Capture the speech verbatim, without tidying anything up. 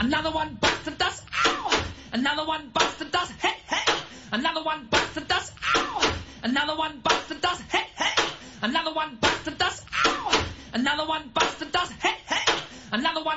Another one bites the dust. Ow! Another one bites the dust. Hey, hey! Another one bites the dust. Ow! Another one bites the dust. Hey, hey! Another one bites the dust. Ow! Another one bites the dust. Hey, hey! Another one